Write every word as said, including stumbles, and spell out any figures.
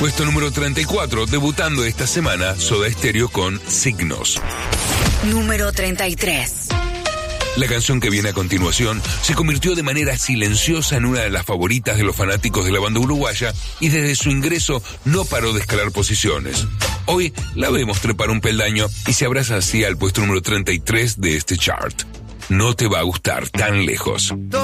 Puesto número treinta y cuatro, debutando esta semana, Soda Stereo con Signos. Número treinta y tres. La canción que viene a continuación se convirtió de manera silenciosa en una de las favoritas de los fanáticos de la banda uruguaya y desde su ingreso no paró de escalar posiciones. Hoy la vemos trepar un peldaño y se abraza así al puesto número treinta y tres de este chart. No te va a gustar tan lejos.